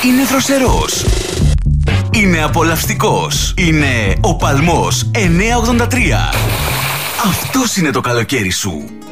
Είναι δροσερός. Είναι απολαυστικός. Είναι ο Παλμός 983. Αυτός είναι το καλοκαίρι σου.